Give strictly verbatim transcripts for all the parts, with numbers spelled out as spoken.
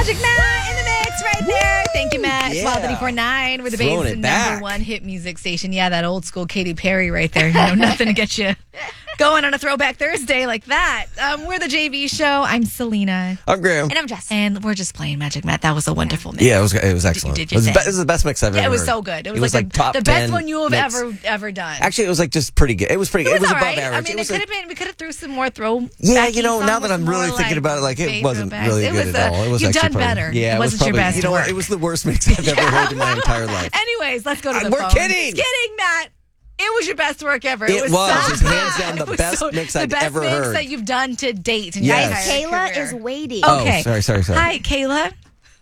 Magic Matt in the mix right there. Thank you, Matt. Yeah. twelve eighty-four point nine. We're the Throwing Babe's it number back. one hit music station. Yeah, that old school Katy Perry right there. You know, nothing to get you going on a Throwback Thursday like that. Um, we're the J V Show. I'm Selena. I'm Graham. And I'm Jess. And we're just playing Magic Matt. That was a wonderful mix. Yeah, it was it was excellent. Did It you was, say? be- this is the best mix I've Yeah, ever it was heard. so good. It was, It was like, like top the best ten one you have mix. ever ever done. Actually, it was like just pretty good. It was pretty good. it It was, was all above right. average. I mean, it it was could like, have been. We could have threw some more throw. yeah, backy you know, song now that with I'm really more, thinking about it, like it bass wasn't throwbacks. really It good was at a- all. It was you've actually done probably- better. Yeah, It it was wasn't your probably, best You know what? work. It was the worst mix I've ever heard in my entire life. Anyways, let's go to Uh, the we're phone. kidding. Kidding, Matt. It was your best work ever. It was. so It's hands good. down the It was best so- mix the I've best ever mix heard. that you've done to date in Yes. your entire Kayla career. is waiting. Okay. Oh, sorry, sorry, sorry. Hi, Kayla.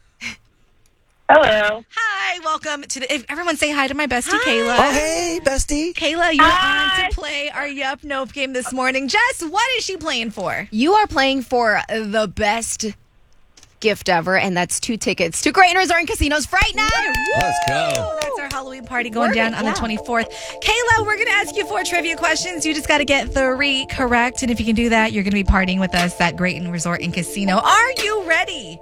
Hello. Hi, welcome to the. If everyone say hi to my bestie, Hi. Kayla. Oh, hey, bestie. Kayla, you're Hi. on to play our Yup Nope game this morning. Jess, what is she playing for? You are playing for the best gift ever, and that's two tickets to Great Resort and Casinos Fright Night. Let's go. Oh, that's our Halloween party going Word, down on yeah. the twenty-fourth. Kayla, we're going to ask you four trivia questions. You just got to get three correct. And if you can do that, you're going to be partying with us at Great Resort and Casino. Are you ready?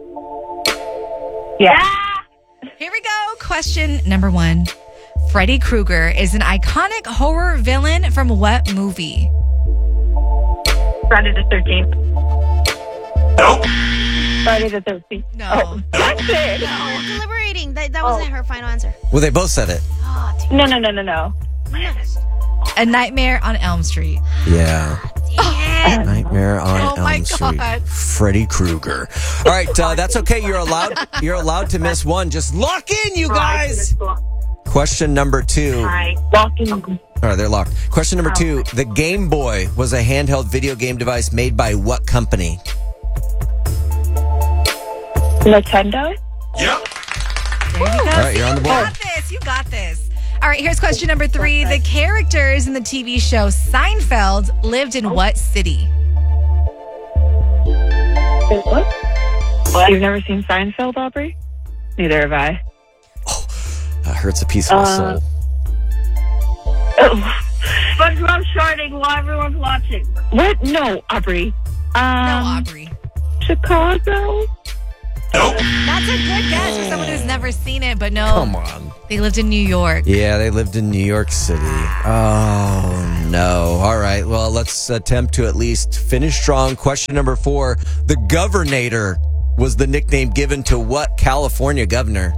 Yeah. Here we go. Question number one. Freddy Krueger is an iconic horror villain from what movie? Friday the thirteenth. Nope. Friday the thirteenth. No. Oh, that's it. Oh, deliberating. That, that wasn't her final answer. Well, they both said it. Oh, damn. No, no, no, no, no. A Nightmare on Elm Street. Yeah. Damn. Nightmare on Oh, Elm my Street. God. Freddy Krueger. All right, uh, that's okay. You're allowed. You're allowed to miss one. Just lock in, you guys. Question number two. Hi. Walking. All right, they're locked. Question number two. The Game Boy was a handheld video game device made by what company? Nintendo. Yep. There you go. All right, See, you're on the you board. got this. You got this. All right, here's question number three. The characters in the T V show Seinfeld lived in what city? What? What? You've never seen Seinfeld, Aubrey? Neither have I. That hurts a piece of my Uh, soul. Oh. SpongeBob sharding while everyone's watching. What? No, Aubrey. Um, No, Aubrey. Chicago? Nope. That's a good guess for someone who's never seen it, but no. Come on. They lived in New York. Yeah, they lived in New York City. Oh, no. All right. Well, let's attempt to at least finish strong. Question number four. The Governator was the nickname given to what California governor?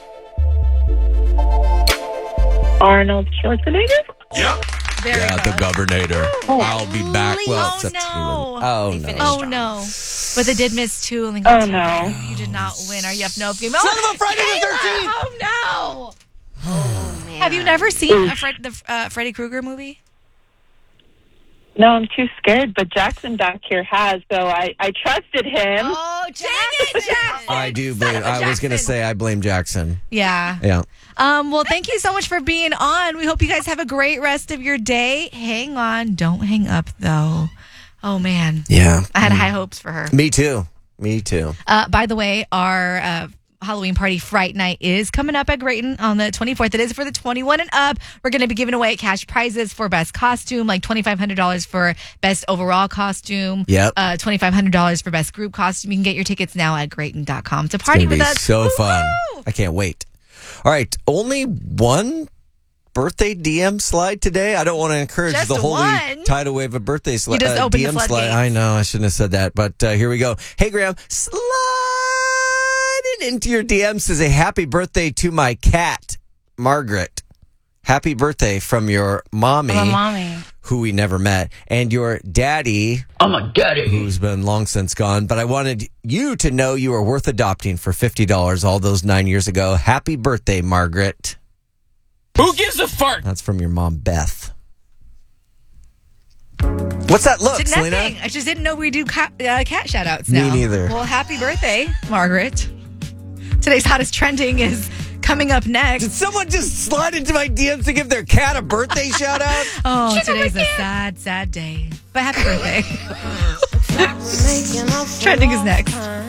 Arnold Schwarzenegger? Yep. Very Yeah, good. the Governator. I'll be back. Well, Oh, except no. he wouldn't. Oh, They no. finished. Oh, no. But they did miss two. And Oh, no. You did not win our Yup Nope game. Son Oh, of a Friday the thirteenth! Oh, no. Oh, man. Have you never seen a Fred, the uh, Freddy Krueger movie? No, I'm too scared, but Jackson back here has, so I, I trusted him. Oh, Dang it, Jackson. I do Son blame. of a I was going to Jackson. say I blame Jackson. Yeah. Yeah. Um, well, thank you so much for being on. We hope you guys have a great rest of your day. Hang on. Don't hang up, though. Oh, man. Yeah. I had high hopes for her. Me too. Me too. Uh, by the way, our uh, Halloween party Fright Night is coming up at Grayton on the twenty-fourth. It is for the twenty-one and up. We're going to be giving away cash prizes for best costume, like twenty-five hundred dollars for best overall costume. Yep. Uh, twenty-five hundred dollars for best group costume. You can get your tickets now at Grayton dot com to It's party going to with be us. so fun. Woo-hoo! I can't wait. All right. Only one birthday D M slide today. I don't want to encourage Just the holy one? tidal wave of birthday sli- You just uh, opened the D M slide. floodgates. I know. I shouldn't have said that. But uh, here we go. Hey, Graham. Slide it into your D Ms to say happy birthday to my cat, Margaret. Happy birthday from your mommy, mommy. who we never met, and your daddy, I'm a daddy. who's been long since gone. But I wanted you to know you were worth adopting for fifty dollars all those nine years ago. Happy birthday, Margaret. Who gives a fart? That's from your mom, Beth. What's that look, Did Selena? nothing. I just didn't know we do cat, uh, cat shout outs Me now. neither. Well, happy birthday, Margaret. Today's hottest trending is coming up next. Did someone just slide into my D Ms to give their cat a birthday shout out? Oh, today's a sad, sad day. But happy birthday. Trending is next.